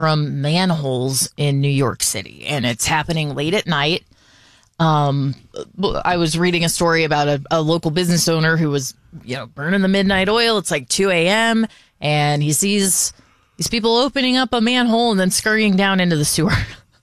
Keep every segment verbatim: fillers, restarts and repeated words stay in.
from manholes in New York City, and it's happening late at night. Um, I was reading a story about a, a local business owner who was, you know, burning the midnight oil. It's like two a.m. and he sees these people opening up a manhole and then scurrying down into the sewer.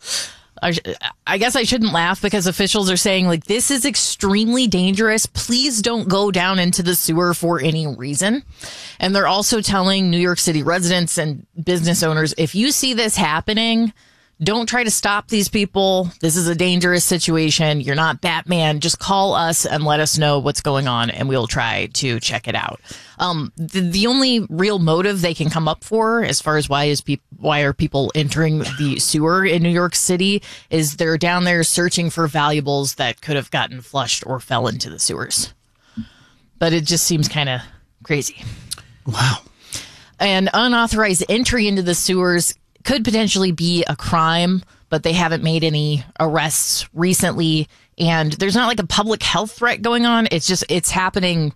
I, I guess I shouldn't laugh because officials are saying, like, this is extremely dangerous. Please don't go down into the sewer for any reason. And they're also telling New York City residents and business owners, if you see this happening, don't try to stop these people. This is a dangerous situation. You're not Batman. Just call us and let us know what's going on, and we'll try to check it out. Um, the, the only real motive they can come up for, as far as why is pe- why are people entering the sewer in New York City, is they're down there searching for valuables that could have gotten flushed or fell into the sewers. But it just seems kind of crazy. Wow. And unauthorized entry into the sewers could potentially be a crime, but they haven't made any arrests recently. And there's not like a public health threat going on. It's just, it's happening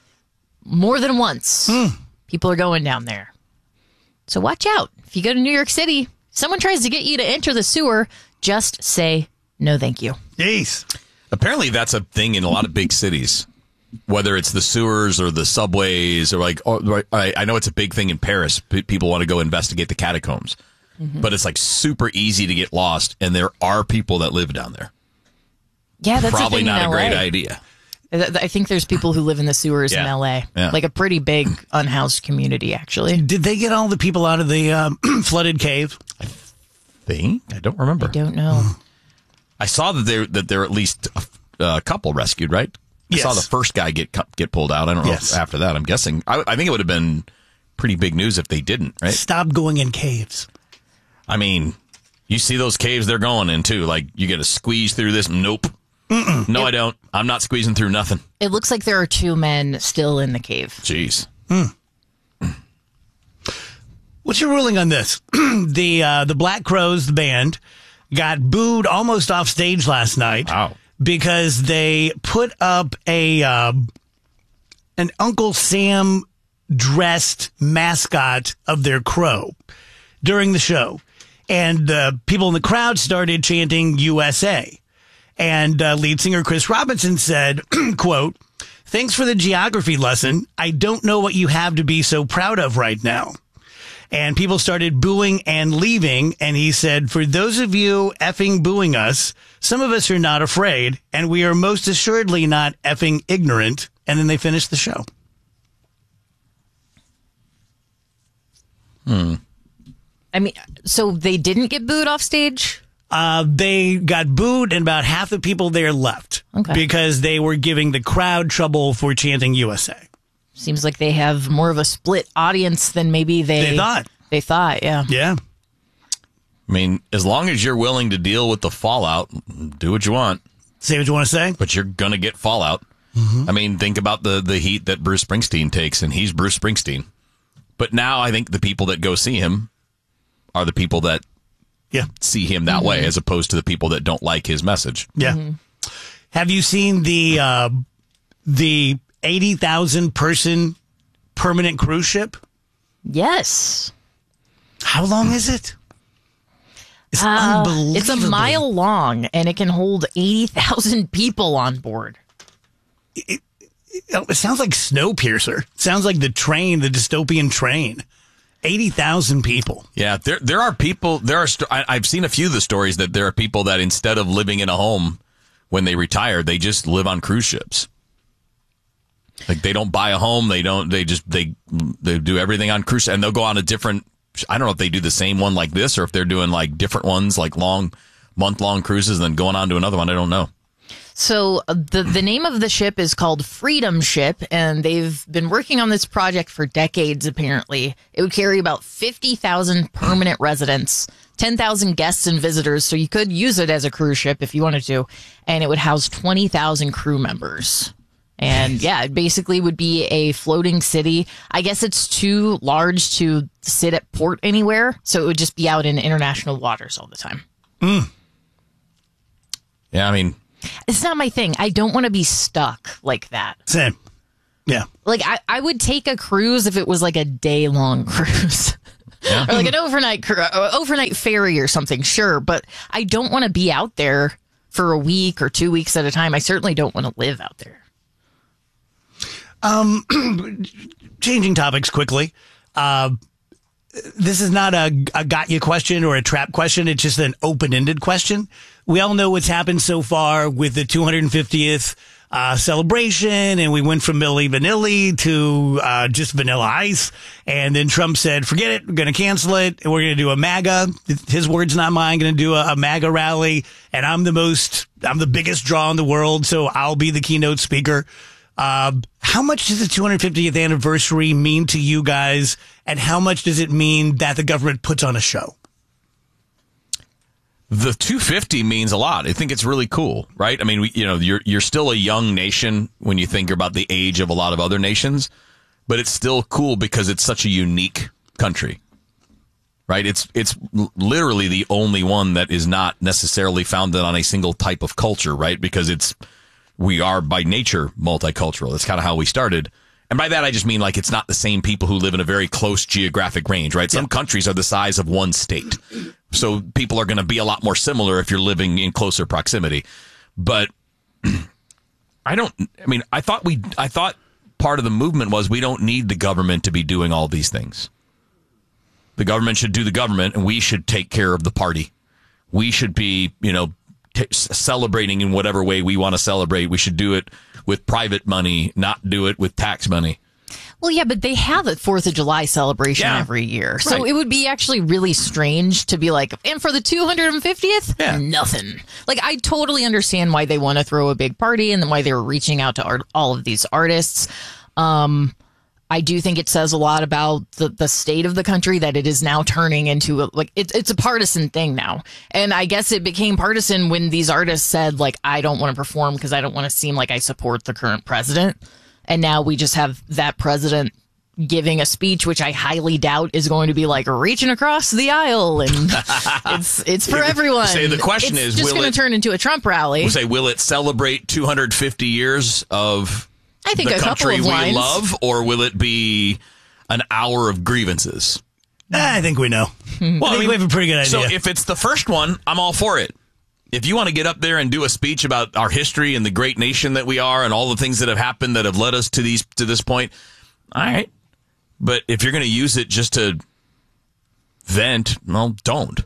more than once. Hmm. People are going down there. So watch out. If you go to New York City, someone tries to get you to enter the sewer, just say, no, thank you. Jeez. Apparently that's a thing in a lot of big cities, whether it's the sewers or the subways or like, or, I, I know it's a big thing in Paris. P- people want to go investigate the catacombs. Mm-hmm. But it's like super easy to get lost, and there are people that live down there. Yeah, that's probably a thing not in a great L A. idea. I think there's people who live in the sewers yeah. in L A. Yeah. Like a pretty big unhoused community, actually. Did they get all the people out of the um, flooded cave? I think I don't remember. I don't know. I saw that there that there are at least a, a couple rescued, right? Yes. I saw the first guy get get pulled out. I don't know Yes. if after that. I'm guessing. I, I think it would have been pretty big news if they didn't, right? Stop going in caves. I mean, you see those caves they're going in, too. Like, you got to squeeze through this. Nope. Mm-mm. No, it, I don't. I'm not squeezing through nothing. It looks like there are two men still in the cave. Jeez. Hmm. What's your ruling on this? the uh, the Black Crowes, the band, got booed almost off stage last night. Wow. Because they put up a uh, an Uncle Sam dressed mascot of their crow during the show. And uh, people in the crowd started chanting U S A. And uh, lead singer Chris Robinson said, quote, "Thanks for the geography lesson. I don't know what you have to be so proud of right now." And people started booing and leaving. And he said, "For those of you effing booing us, some of us are not afraid, and we are most assuredly not effing ignorant." And then they finished the show. Hmm. I mean, so they didn't get booed off stage? Uh, they got booed, and about half the people there left. Okay. Because they were giving the crowd trouble for chanting U S A. Seems like they have more of a split audience than maybe they, They thought. They thought, yeah. Yeah. I mean, as long as you're willing to deal with the fallout, do what you want. Say what you want to say? But you're going to get fallout. Mm-hmm. I mean, think about the, the heat that Bruce Springsteen takes, and he's Bruce Springsteen. But now I think the people that go see him are the people that yeah. see him that mm-hmm. way, as opposed to the people that don't like his message. Yeah. Mm-hmm. Have you seen the uh, the eighty thousand person permanent cruise ship? Yes. How long is it? It's uh, unbelievable. It's a mile long, and it can hold eighty thousand people on board. It, it, it sounds like Snowpiercer. It sounds like the train, the dystopian train. eighty thousand people. Yeah, there there are people, there are. St- I, I've seen a few of the stories that there are people that instead of living in a home when they retire, they just live on cruise ships. Like they don't buy a home, they don't, they just, they they do everything on cruise, and they'll go on a different, I don't know if they do the same one like this or if they're doing like different ones, like long, month-long cruises and then going on to another one. I don't know. So uh, the the name of the ship is called Freedom Ship, and they've been working on this project for decades, apparently. It would carry about fifty thousand permanent residents, ten thousand guests and visitors, so you could use it as a cruise ship if you wanted to, and it would house twenty thousand crew members. And yeah, it basically would be a floating city. I guess it's too large to sit at port anywhere, so it would just be out in international waters all the time. Mm. Yeah, I mean... It's not my thing. I don't want to be stuck like that. Same. Yeah. Like, I, I would take a cruise if it was like a day-long cruise. or like an overnight cr- uh, overnight ferry or something. Sure, but I don't want to be out there for a week or two weeks at a time. I certainly don't want to live out there. Um, changing topics quickly. Uh, this is not a, a got you question or a trap question. It's just an open-ended question. We all know what's happened so far with the two hundred fiftieth uh, celebration, and we went from Milli Vanilli to uh, just Vanilla Ice. And then Trump said, forget it, we're going to cancel it, and we're going to do a MAGA. His words, not mine, going to do a, a MAGA rally, and I'm the most, I'm the biggest draw in the world, so I'll be the keynote speaker. Uh, how much does the two hundred fiftieth anniversary mean to you guys, and how much does it mean that the government puts on a show? The two fifty means a lot. I think it's really cool, right? I mean, we, you know, you're you're still a young nation when you think about the age of a lot of other nations, but it's still cool because it's such a unique country, right? It's it's literally the only one that is not necessarily founded on a single type of culture, right? Because it's we are by nature multicultural. That's kind of how we started. And by that, I just mean like it's not the same people who live in a very close geographic range, right? Some yeah. countries are the size of one state. So people are going to be a lot more similar if you're living in closer proximity. But I don't, I mean, I thought we, I thought part of the movement was we don't need the government to be doing all these things. The government should do the government, and we should take care of the party. We should be, you know, t- celebrating in whatever way we want to celebrate. We should do it with private money, not do it with tax money. Well, yeah, but they have a fourth of July celebration yeah. every year. So right. it would be actually really strange to be like, and for the two hundred fiftieth, yeah. nothing. Like, I totally understand why they want to throw a big party and why they're reaching out to art- all of these artists. Um, I do think it says a lot about the, the state of the country that it is now turning into a, like it, it's a partisan thing now. And I guess it became partisan when these artists said, like, I don't want to perform because I don't want to seem like I support the current president. And now we just have that president giving a speech, which I highly doubt is going to be like reaching across the aisle, and it's it's for everyone. Say the question it's is, just going to turn into a Trump rally. We'll say, will it celebrate two hundred fifty years of I think the a country couple of we lines. love, or will it be an hour of grievances? I think we know. Hmm. Well, I, I think mean, we have a pretty good idea. So if it's the first one, I'm all for it. If you want to get up there and do a speech about our history and the great nation that we are and all the things that have happened that have led us to these to this point, all right. But if you're going to use it just to vent, well, don't.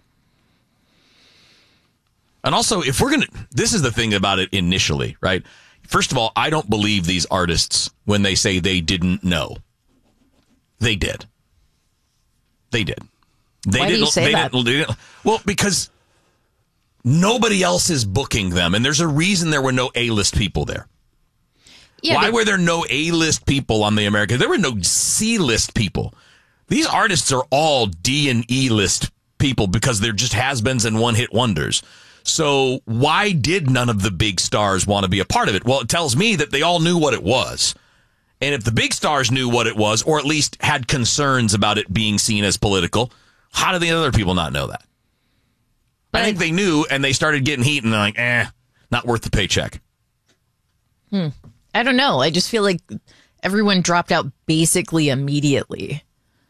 And also, if we're going to, this is the thing about it initially, right? First of all, I don't believe these artists when they say they didn't know. They did. They did. They Why didn't, do you say they that? Didn't, they didn't, well, because nobody else is booking them, and there's a reason there were no A-list people there. Yeah, Why but- were there no A-list people on the American? There were no C-list people. These artists are all D and E-list people because they're just has-beens and one-hit wonders. So why did none of the big stars want to be a part of it? Well, it tells me that they all knew what it was. And if the big stars knew what it was, or at least had concerns about it being seen as political, how do the other people not know that? I think they knew, and they started getting heat, and they're like, eh, not worth the paycheck. Hmm. I don't know. I just feel like everyone dropped out basically immediately.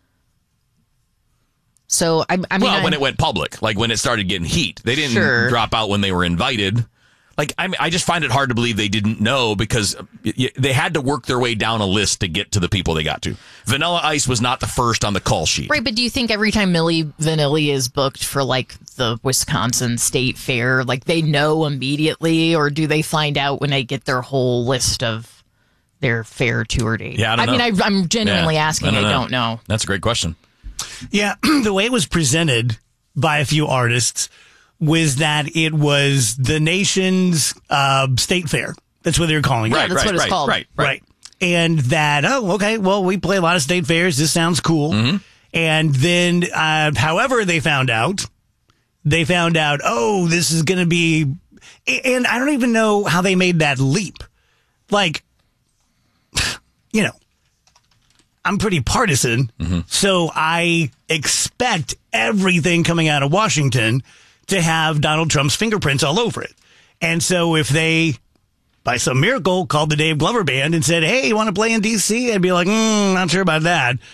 So, I, I mean... Well, I, when it went public, like when it started getting heat. They didn't sure. drop out when they were invited. Like, I mean, I just find it hard to believe they didn't know because they had to work their way down a list to get to the people they got to. Vanilla Ice was not the first on the call sheet. Right, but do you think every time Milli Vanilli is booked for, like, the Wisconsin State Fair, like, they know immediately, or do they find out when they get their whole list of their fair tour date? Yeah, I don't I know. mean, I, I'm genuinely yeah, asking. I don't, I don't know. That's a great question. Yeah, the way it was presented by a few artists was that it was the nation's uh, state fair. That's what they were calling it. Yeah, that's right, what it's right, called. Right, right, right. And that, oh, okay, well, we play a lot of state fairs. This sounds cool. Mm-hmm. And then, uh, however they found out, they found out, oh, this is going to be, and I don't even know how they made that leap. Like, you know, I'm pretty partisan, mm-hmm. so I expect everything coming out of Washington to have Donald Trump's fingerprints all over it. And so if they, by some miracle, called the Dave Glover Band and said, hey, you want to play in D C? I'd be like, mm, not sure about that.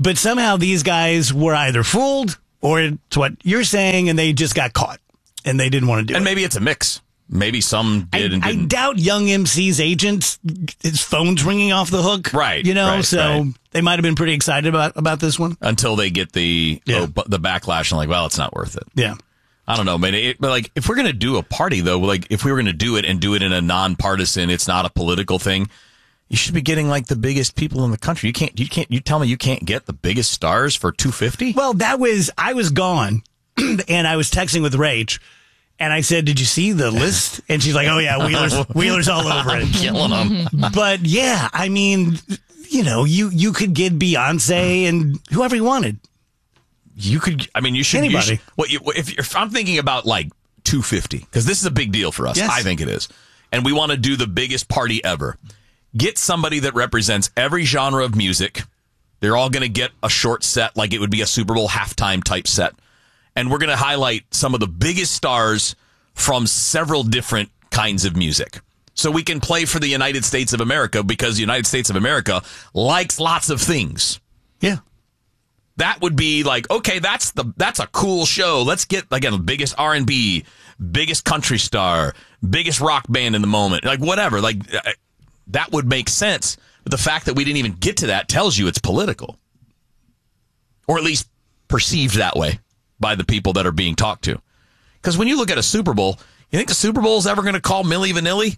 But somehow these guys were either fooled or it's what you're saying, and they just got caught, and they didn't want to do and it. And maybe it's a mix. Maybe some did I, and didn't. I doubt Young M C's agents, his phone's ringing off the hook. Right. You know, right, so right. they might have been pretty excited about, about this one. Until they get the Yeah. oh, bu- the backlash and like, well, it's not worth it. Yeah. I don't know, man. It, but like, if we're going to do a party, though, like, if we were going to do it and do it in a nonpartisan, it's not a political thing, you should be getting like the biggest people in the country. You can't, you can't, you tell me you can't get the biggest stars for two fifty? Well, that was, I was gone and I was texting with Rach and I said, did you see the list? And she's like, oh yeah, Wheeler's, Wheeler's all over it. Killing them. But yeah, I mean, you know, you, you could get Beyonce and whoever you wanted. You could, I mean, you should, Anybody. You should, what you, if, if I'm thinking about like two fifty, because this is a big deal for us. Yes. I think it is. And we want to do the biggest party ever. Get somebody that represents every genre of music. They're all going to get a short set, like it would be a Super Bowl halftime type set. And we're going to highlight some of the biggest stars from several different kinds of music. So we can play for the United States of America, because the United States of America likes lots of things. Yeah. That would be like, okay, that's the that's a cool show. Let's get, again, the biggest R and B, biggest country star, biggest rock band in the moment, like whatever. Like that would make sense. But the fact that we didn't even get to that tells you it's political, or at least perceived that way by the people that are being talked to. Because when you look at a Super Bowl, you think the Super Bowl is ever going to call Milli Vanilli?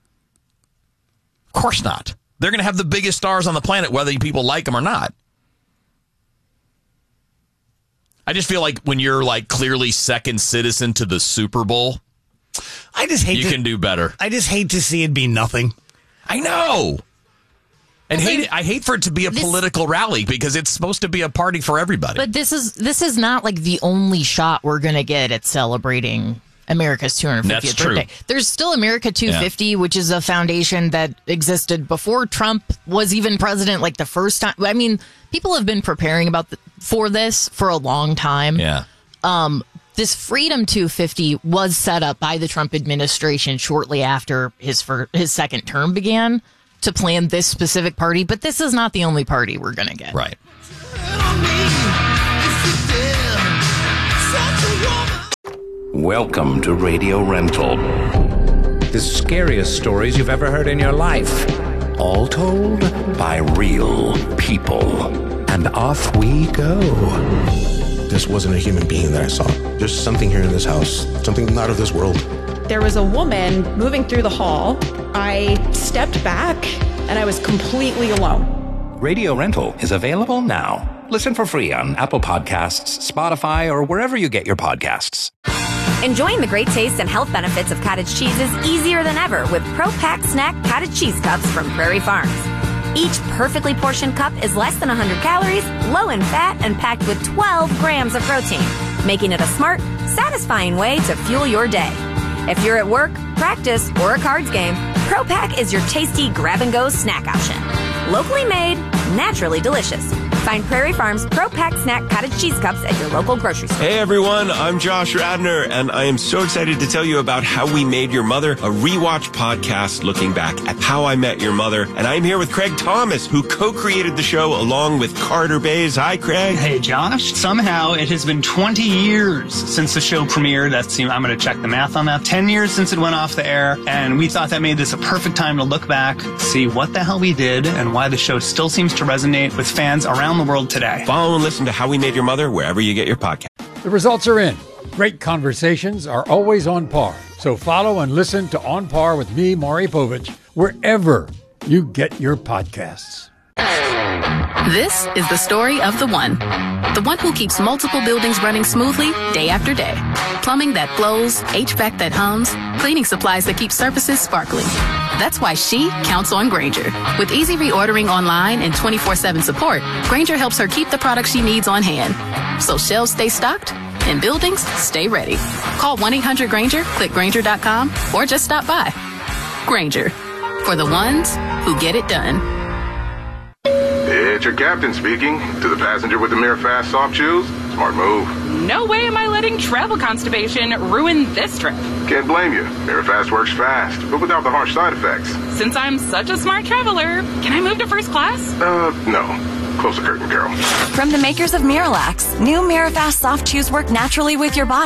Of course not. They're going to have the biggest stars on the planet, whether people like them or not. I just feel like when you're like clearly second citizen to the Super Bowl, I just hate you to, can do better. I just hate to see it be nothing. I know. And hate it, I hate for it to be a This- political rally, because it's supposed to be a party for everybody. But this is this is not like the only shot we're going to get at celebrating America's two hundred fiftieth That's true. birthday. There's still America two fifty, yeah. which is a foundation that existed before Trump was even president, like the first time. I mean, people have been preparing about the, for this for a long time. Yeah. Um, this Freedom two fifty was set up by the Trump administration shortly after his fir- his second term began to plan this specific party, but this is not the only party we're going to get. Right. Welcome to Radio Rental. The scariest stories you've ever heard in your life. All told by real people. And off we go. This wasn't a human being that I saw. There's something here in this house, something not of this world. There was a woman moving through the hall. I stepped back and I was completely alone. Radio Rental is available now. Listen for free on Apple Podcasts, Spotify, or wherever you get your podcasts. Enjoying the great taste and health benefits of cottage cheese is easier than ever with Pro Pack Snack Cottage Cheese Cups from Prairie Farms. Each perfectly portioned cup is less than one hundred calories, low in fat, and packed with twelve grams of protein, making it a smart, satisfying way to fuel your day. If you're at work, practice, or a cards game, Pro Pack is your tasty grab-and-go snack option. Locally made, naturally delicious. Find Prairie Farms Pro Pack Snack Cottage Cheese Cups at your local grocery store. Hey everyone, I'm Josh Radner, and I am so excited to tell you about How We Made Your Mother, a rewatch podcast looking back at How I Met Your Mother. And I'm here with Craig Thomas, who co-created the show along with Carter Bays. Hi, Craig. Hey, Josh. Somehow it has been twenty years since the show premiered. That's, I'm going to check the math on that. ten years since it went off the air, and we thought that made this a perfect time to look back, see what the hell we did, and why the show still seems to resonate with fans around the world today. Follow and listen to How We Made Your Mother wherever you get your podcast. The results are in. Great conversations are always on par. So follow and listen to On Par with me, Maury Povich, wherever you get your podcasts. This is the story of the one. The one who keeps multiple buildings running smoothly day after day. Plumbing that flows, H V A C that hums, cleaning supplies that keep surfaces sparkling. That's why she counts on Grainger. With easy reordering online and twenty-four seven support, Grainger helps her keep the products she needs on hand. So shelves stay stocked and buildings stay ready. Call one eight hundred Grainger, click Grainger dot com, or just stop by. Grainger, for the ones who get it done. It's your captain speaking. To the passenger with the Mirror Fast soft shoes, smart move. No way am I letting travel constipation ruin this trip. Can't blame you. Mirror Fast works fast, but without the harsh side effects. Since I'm such a smart traveler, can I move to first class? Uh, no. Close the curtain, Carol. From the makers of Miralax, new Mirafast soft chews work naturally with your body.